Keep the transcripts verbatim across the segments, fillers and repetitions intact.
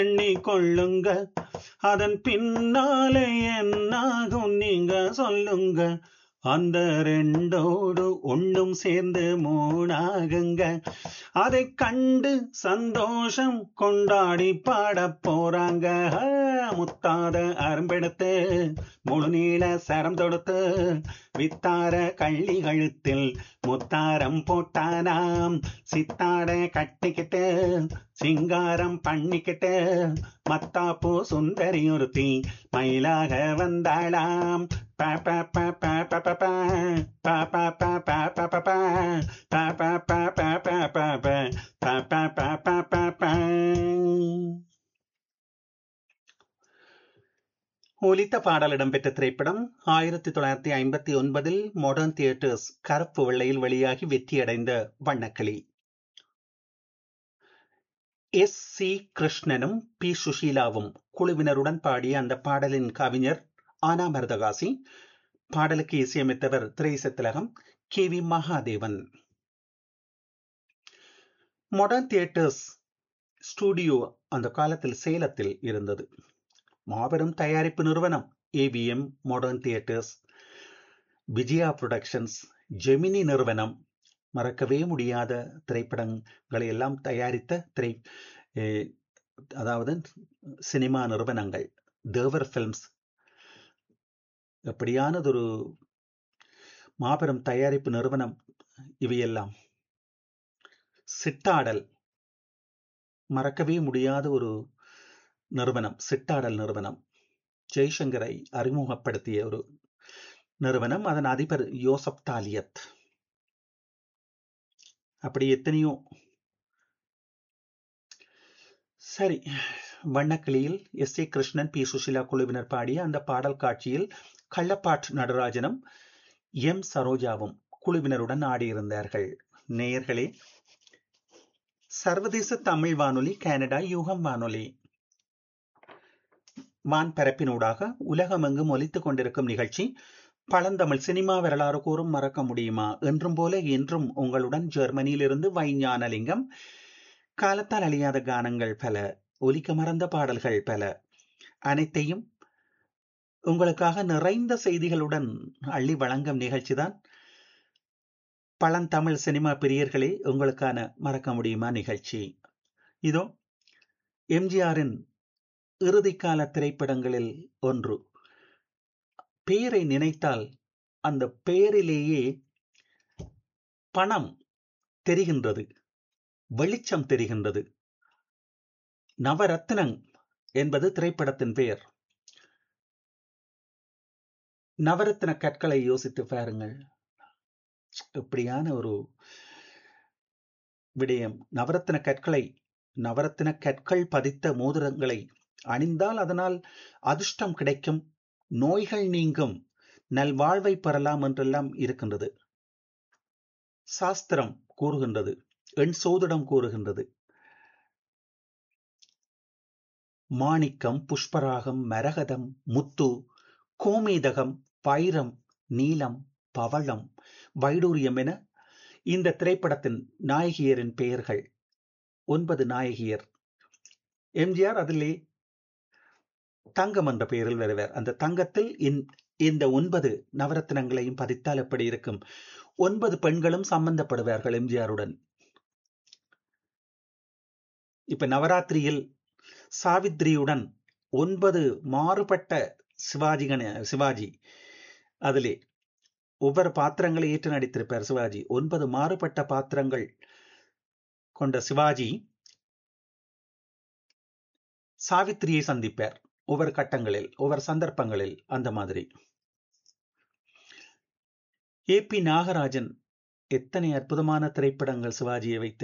எண்ணிக் கொள்ளுங்க. அதன் பின்னாலே என்னாகும் நீங்க சொல்லுங்க. அந்த ரெண்டோடு ஒண்ணும் சேர்ந்து மூணாகுங்க. அதைக் கண்டு சந்தோஷம் கொண்டாடி பாடப் போறாங்க. ஆ, முத்தாத அரும்பெடுத்து முழு நீள சரம் தொடுத்து வித்தார கள்ளி கழுத்தில் முத்தாரம் போட்டானாம். சித்தாட கட்டிக்கிட்டு சிங்காரம் பண்ணிக்கிட்டு மத்தாப்பூ சுந்தரி ஒருத்தி மயிலாக வந்தாளாம். ப ப ப ப ப ப ப. ப ப ப ப ப ப ப. ப ப ப ப ப ப ப. ப ப ப ப ப ப. ஒலித்த பாடல் இடம்பெற்ற திரைப்படம் ஆயிரத்தி தொள்ளாயிரத்தி ஐம்பத்தி ஒன்பதில் மாடர்ன் தியேட்டர்ஸ் கருப்பு வெள்ளையில் வெளியாகி வெற்றியடைந்த வண்ணக்கிளி. எஸ் சி கிருஷ்ணனும் பி சுஷீலாவும் குழுவினருடன் பாடிய அந்த பாடலின் கவிஞர் ஆனா மருதகாசி. பாடலுக்கு இசையமைத்தவர் திரைசத்திலகம் K V Mahadevan. Modern theatres studio அந்த காலத்தில் சேலத்தில் இருந்தது. மாபெரும் தயாரிப்பு நிறுவனம் AVM, modern theatres, Vijaya productions, Gemini நிறுவனம். மறக்கவே முடியாத திரைப்படங்களை எல்லாம் தயாரித்த திரை அஹ், அதாவது சினிமா நிறுவனங்கள். தேவர் பிலிம்ஸ் எப்படியானதொரு மாபெரும் தயாரிப்பு நிறுவனம் இவையெல்லாம். சிட்டாடல் மறக்கவே முடியாத ஒரு நிறுவனம். சிட்டாடல் நிறுவனம் ஜெய்சங்கரை அறிமுகப்படுத்திய ஒரு நிறுவனம். அதன் அதிபர் யோசப் தாலியத். அப்படி எத்தனையோ. சரி, வண்ணக்கிளியில் S A Krishnan, B Sushila குழுவினர் பாடிய அந்த பாடல் காட்சியில் கள்ளப்பாட் நடராஜனும் எம் சரோஜாவும் குழுவினருடன் ஆடியிருந்தார்கள். நேயர்களே, சர்வதேச தமிழ் வானொலி, கனடா யூகம் வானொலி வான்பரப்பினூடாக உலகமெங்கும் ஒலித்துக் கொண்டிருக்கும் நிகழ்ச்சி பழந்தமிழ் சினிமா வரலாறு கூறும் மறக்க முடியுமா. என்றும் போல இன்றும் உங்களுடன் ஜெர்மனியிலிருந்து வைஞானலிங்கம். காலத்தால் அழியாத கானங்கள் பல, ஒலிக்க மறந்த பாடல்கள் பல, அனைத்தையும் உங்களுக்காக நிறைந்த செய்திகளுடன் அள்ளி வழங்கும் நிகழ்ச்சிதான் பழந்தமிழ் சினிமா பிரியர்களே உங்களுக்கான மறக்க முடியுமா நிகழ்ச்சி. இதோ எம்ஜிஆரின் இறுதிக்கால திரைப்படங்களில் ஒன்று. பெயரை நினைத்தால் அந்த பெயரிலேயே பணம் தெரிகின்றது, வெளிச்சம் தெரிகின்றது. நவரத்னம் என்பது திரைப்படத்தின் பெயர். நவரத்ன கற்களை யோசித்து பாருங்கள். இப்படியான ஒரு விடயம். நவரத்ன கற்களை, நவரத்ன கற்கள் பதித்த மோதிரங்களை அணிந்தால் அதனால் அதிர்ஷ்டம் கிடைக்கும், நோய்கள் நீங்கும், நல்வாழ்வை பெறலாம் என்றெல்லாம் இருக்கின்றது. சாஸ்திரம் கூறுகின்றது, எண் சோதிடம் கூறுகின்றது. மாணிக்கம், புஷ்பராகம், மரகதம், முத்து, கோமேதகம், வைரம், நீலம், பவளம், வைடூரியம் என இந்த திரைப்படத்தின் நாயகியரின் பெயர்கள். ஒன்பது நாயகியர். எம்ஜிஆர் அதிலே தங்கம் என்ற பெயரில் வருவார். அந்த தங்கத்தில் இந்த ஒன்பது நவரத்னங்களையும் பதித்தால் எப்படி இருக்கும்? ஒன்பது பெண்களும் சம்பந்தப்படுவார்கள் எம்ஜிஆருடன். இப்ப நவராத்திரியில் சாவித்ரியுடன் ஒன்பது மாறுபட்ட சிவாஜி கண சிவாஜி அதிலே ஒவ்வொரு பாத்திரங்களை ஏற்று நடித்திருப்பார் சிவாஜி. ஒன்பது மாறுபட்ட பாத்திரங்கள் கொண்ட சிவாஜி சாவித்திரியை சந்திப்பார் ஒவ்வொரு கட்டங்களில், ஒவ்வொரு சந்தர்ப்பங்களில். அந்த மாதிரி ஏ பி நாகராஜன் எத்தனை அற்புதமான திரைப்படங்கள் சிவாஜியை வைத்து.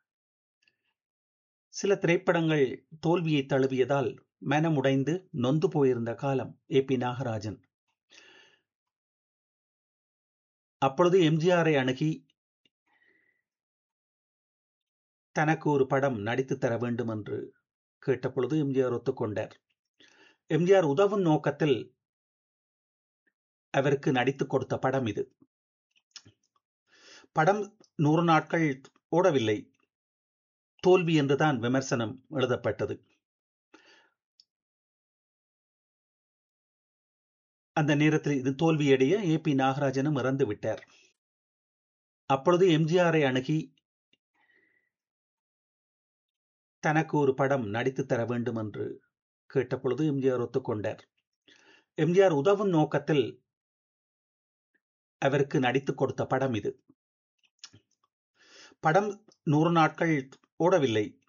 சில திரைப்படங்கள் தோல்வியை தழுவியதால் மனமுடைந்து நொந்து போயிருந்த காலம் ஏ பி நாகராஜன். அப்பொழுது எம்ஜிஆரை அணுகி தனக்கு ஒரு படம் நடித்து தர வேண்டும் என்று கேட்டபொழுது எம்ஜிஆர் ஒத்துக்கொண்டார். எம்ஜிஆர் உதவும் நோக்கத்தில் அவருக்கு நடித்து கொடுத்த படம் இது. படம் நூறு நாட்கள் ஓடவில்லை, தோல்வி என்றுதான் விமர்சனம் எழுதப்பட்டது. அந்த நேரத்தில் இது தோல்வியடைய ஏ பி நாகராஜனும் இறந்து விட்டார். அப்பொழுது எம்ஜிஆரை அணுகி தனக்கு ஒரு படம் நடித்து தர வேண்டும் என்று கேட்டபொழுது எம்ஜிஆர் ஒத்துக்கொண்டார். எம்ஜிஆர் உதவும் நோக்கத்தில் அவருக்கு நடித்து கொடுத்த படம் இது. படம் நூறு நாட்கள் ஓடவில்லை.